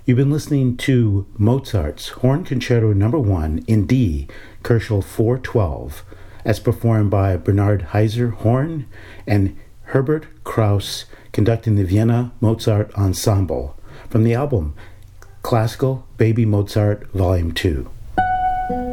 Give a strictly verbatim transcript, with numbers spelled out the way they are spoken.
You've been listening to Mozart's Horn Concerto Number One in D, Koelschel four twelve, as performed by Bernhard Heiser horn and Herbert Kraus conducting the Vienna Mozart Ensemble from the album Classical Baby Mozart Volume two.